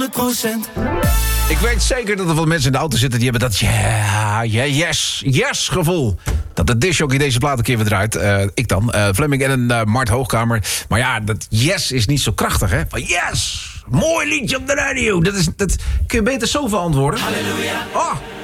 Ik weet zeker dat er veel mensen in de auto zitten die hebben dat yes gevoel. Dat de discjockey deze plaat een keer weer draait. Ik dan. Fleming en Mart Hoogkamer. Maar ja, dat yes is niet zo krachtig, hè? Van yes! Mooi liedje op de radio. Dat kun je beter zo verantwoorden. Halleluja. Oh,